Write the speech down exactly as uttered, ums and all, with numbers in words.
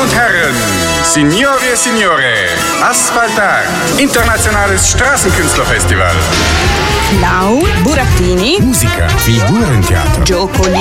Damen und Herren, Signore e Signore, Asphaltar, internationales Straßenkünstlerfestival. Clown, burattini, musica, figurentheater, gioco